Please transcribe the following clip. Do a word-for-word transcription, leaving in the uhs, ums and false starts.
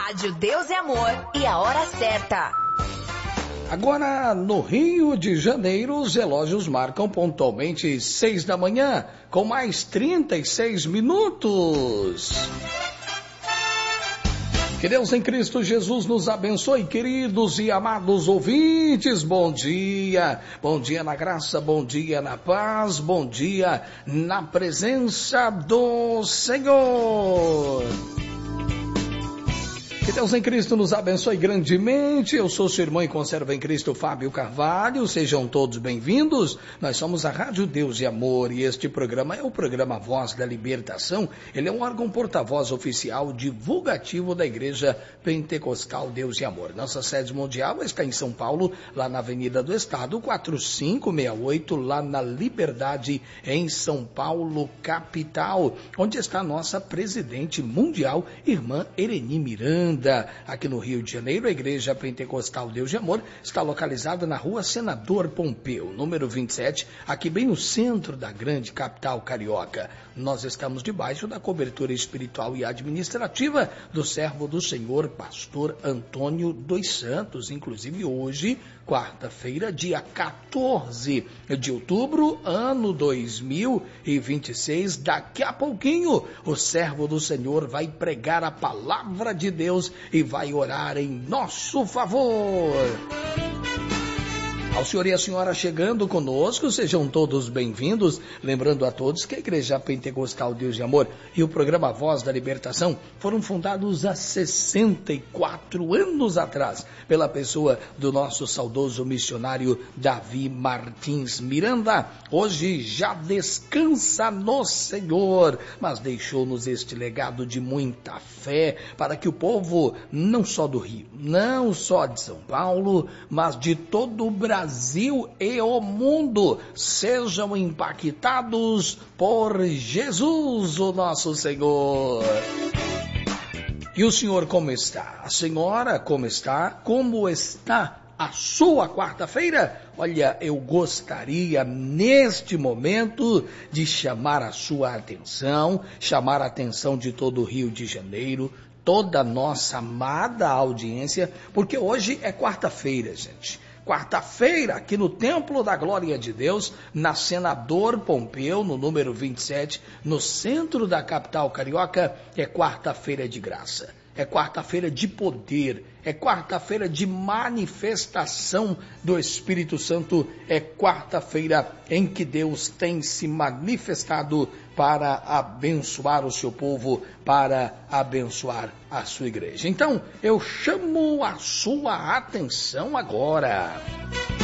Rádio Deus e Amor e a hora certa. Agora, no Rio de Janeiro, os relógios marcam pontualmente seis da manhã, com mais trinta e seis minutos. Que Deus em Cristo Jesus nos abençoe, queridos e amados ouvintes. Bom dia, bom dia na graça, bom dia na paz, bom dia na presença do Senhor. Que Deus em Cristo nos abençoe grandemente. Eu sou seu irmão e conservo em Cristo, Fábio Carvalho. Sejam todos bem-vindos. Nós somos a Rádio Deus e Amor e este programa é o programa Voz da Libertação. Ele é um órgão porta-voz oficial divulgativo da Igreja Pentecostal Deus e Amor. Nossa sede mundial está em São Paulo, lá na Avenida do Estado, quatro cinco seis oito, lá na Liberdade, em São Paulo, capital, onde está a nossa presidente mundial, irmã Ereni Miranda. Aqui no Rio de Janeiro, a Igreja Pentecostal Deus de Amor está localizada na rua Senador Pompeu, número vinte e sete, aqui bem no centro da grande capital carioca. Nós estamos debaixo da cobertura espiritual e administrativa do servo do Senhor, pastor Antônio dos Santos. Inclusive hoje, quarta-feira, dia quatorze de outubro, ano dois mil e vinte e seis, daqui a pouquinho, o servo do Senhor vai pregar a palavra de Deus e vai orar em nosso favor. Ao senhor e a senhora chegando conosco, sejam todos bem-vindos. Lembrando a todos que a Igreja Pentecostal Deus de Amor e o programa Voz da Libertação foram fundados há sessenta e quatro anos atrás pela pessoa do nosso saudoso missionário Davi Martins Miranda. Hoje já descansa no Senhor, mas deixou-nos este legado de muita fé para que o povo, não só do Rio, não só de São Paulo, mas de todo o Brasil, Brasil e o mundo sejam impactados por Jesus, o nosso Senhor. E o senhor como está? A senhora como está? Como está a sua quarta-feira? Olha, eu gostaria neste momento de chamar a sua atenção, chamar a atenção de todo o Rio de Janeiro, toda a nossa amada audiência, porque hoje é quarta-feira, gente. Quarta-feira, aqui no Templo da Glória de Deus, na Senador Pompeu, no número vinte e sete, no centro da capital carioca, é quarta-feira de graça, é quarta-feira de poder, é quarta-feira de manifestação do Espírito Santo, é quarta-feira em que Deus tem se manifestado para abençoar o seu povo, para abençoar a sua igreja. Então, eu chamo a sua atenção agora.